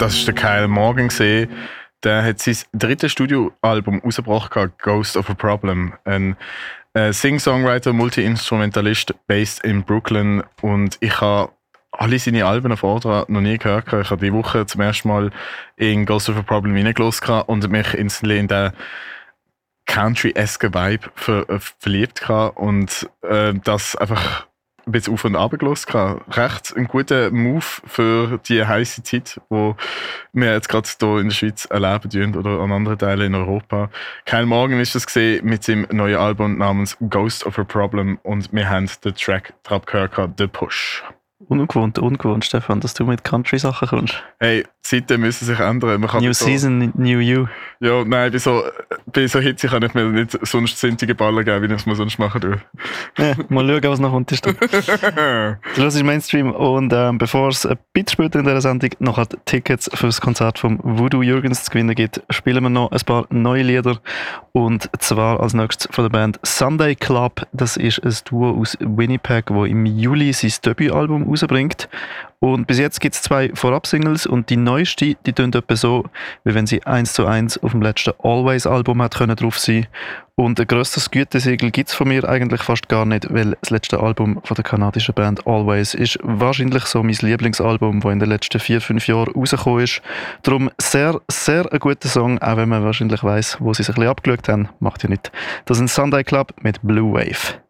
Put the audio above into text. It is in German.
das ist der Kyle Morgan gesehen. Der hat sein drittes Studioalbum rausgebracht, Ghost of a Problem. Ein Sing-Songwriter, Multi-Instrumentalist, based in Brooklyn. Und ich habe alle seine Alben auf Order noch nie gehört. Ich habe diese Woche zum ersten Mal in Ghost of a Problem reingelassen und mich instantly in den Country-esque Vibe verliebt gehabt und das einfach ein bisschen auf und runter gelassen gehabt. Recht ein guter Move für die heisse Zeit, die wir jetzt gerade hier in der Schweiz erleben tun oder an anderen Teilen in Europa. Kyle Morgan ist das gesehen mit seinem neuen Album namens Ghost of a Problem und wir haben den Track drauf gehört, The Push. Ungewohnt, Stefan, dass du mit Country-Sachen kommst. Hey, die Zeiten müssen sich ändern. Man kann New Season, New You. Ja, nein, bei so hitzig kann ich mir nicht sonst sintige Ballen geben, wie ich es mir sonst machen tue. Ja, mal schauen, was noch kommt. Du hörst Mainstream und bevor es ein bisschen später in dieser Sendung noch Tickets für das Konzert von Voodoo Jürgens zu gewinnen gibt, spielen wir noch ein paar neue Lieder. Und zwar als nächstes von der Band Sunday Club. Das ist ein Duo aus Winnipeg, das im Juli sein Debütalbum rausbringt. Und bis jetzt gibt es 2 Vorab-Singles und die neueste, die tönt etwa so, wie wenn sie 1:1 auf dem letzten Always-Album hat können drauf sein. Und ein grösseres Gütesiegel gibt es von mir eigentlich fast gar nicht, weil das letzte Album von der kanadischen Band Always ist wahrscheinlich so mein Lieblingsalbum, das in den letzten 4-5 Jahren rausgekommen ist. Darum sehr, sehr ein guter Song, auch wenn man wahrscheinlich weiss, wo sie sich ein bisschen abgeschaut haben. Macht ja nicht. Das ist ein Sunday Club mit Blue Wave.